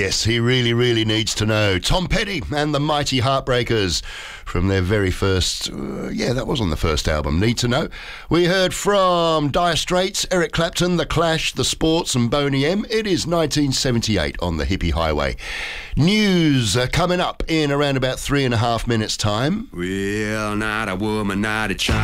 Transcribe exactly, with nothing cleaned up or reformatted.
Yes, he really, really needs to know. Tom Petty and the Mighty Heartbreakers from their very first, uh, yeah, that was on the first album, Need to Know. We heard from Dire Straits, Eric Clapton, The Clash, The Sports and Boney M. It is nineteen seventy-eight on the Hippie Highway. News uh, coming up in around about three and a half minutes' time. Well, not a woman, not a child.